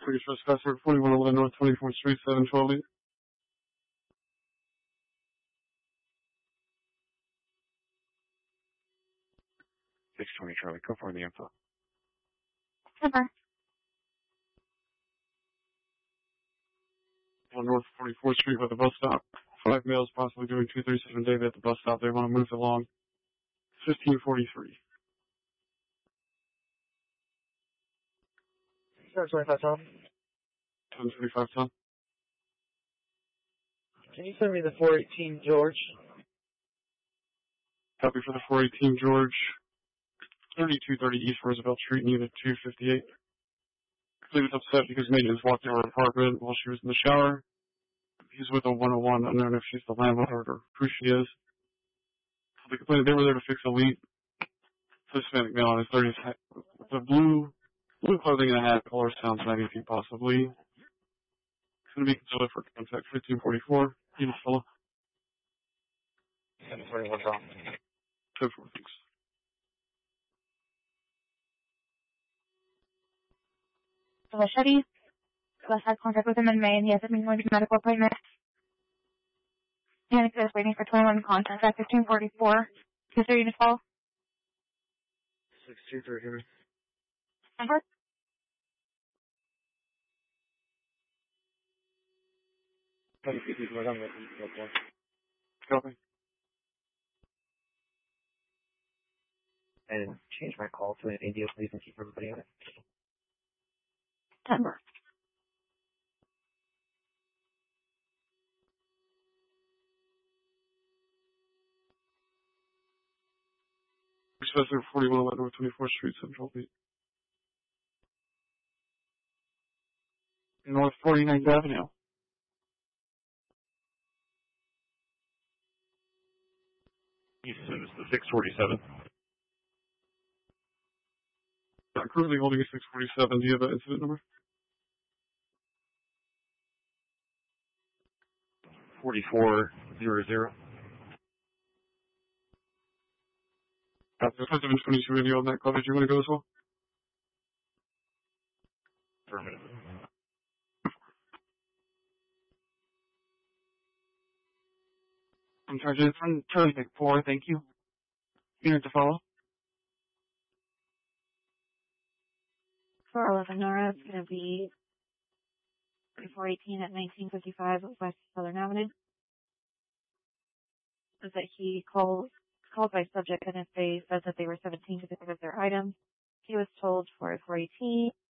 Please trespass 4111 North 24th Street, 712 Lee. 620 Charlie, go for the info. Never. On North 44th Street by the bus stop. 5 males possibly doing 237 David at the bus stop. They want to move along. 1543. Sir, 25 Tom. 1035 Tom. Can you send me the 418 George? Copy for the 418 George. 3230 East Roosevelt Street, unit 258. He was upset because maintenance walked in her apartment while she was in the shower. He's with a 101, unknown if she's the landlord or who she is. They complained they were there to fix a leak. So Hispanic male on his 30s, the blue clothing and a hat, color sounds 90 feet possibly. It's going to be considered for contact 1544. Unit fellow. 1021 Tom. 10-4, thanks. So Machete, last had contact with him in May, and he hasn't been going to medical appointment. And is waiting for 21 contact at 1544. Is there unit 12? 6230. Number? Copy. And change my call to an India, please, and keep everybody on it. Number. Professor 4111 North 24th Street, Central Beat. North 49th Avenue. You said it's the 647. I'm currently holding a 647. Do you have an incident number? 4400. There's 722 radio on that call. Did you want to go as well? Affirmative. I'm charging from Charlie Vic 4, thank you. Unit to follow. 411 Nora, it's going to be 418 at 1955 West Southern Avenue. Is that he called by subject NSA, said that they were 17 to pick up their items. He was told for 418